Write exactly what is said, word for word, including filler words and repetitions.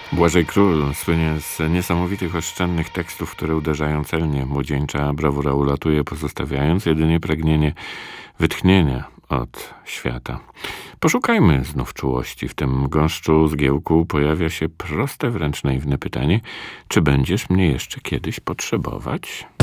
Błażej Król słynie z niesamowitych, oszczędnych tekstów, które uderzają celnie. Młodzieńcza brawura ulatuje, pozostawiając jedynie pragnienie wytchnienia od świata. Poszukajmy znów czułości. W tym gąszczu zgiełku pojawia się proste, wręcz naiwne pytanie: czy będziesz mnie jeszcze kiedyś potrzebować?